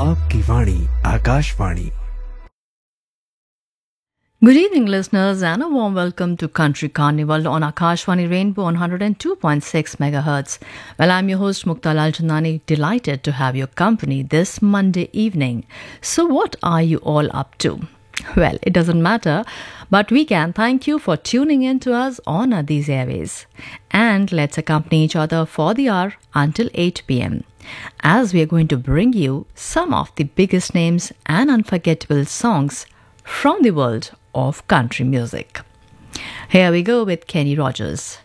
आपकी वाणी Akashvani. Good evening, listeners, and a warm welcome to Country Carnival on Akashwani Rainbow on 102.6 megahertz. Well, I'm your host Mukta Lal Chandani, delighted to have your company this Monday evening. So, what are you all up to? Well, it doesn't matter, but we can thank you for tuning in to us on these airways. And let's accompany each other for the hour until 8 p.m. as we are going to bring you some of the biggest names and unforgettable songs from the world of country music. Here we go with Kenny Rogers.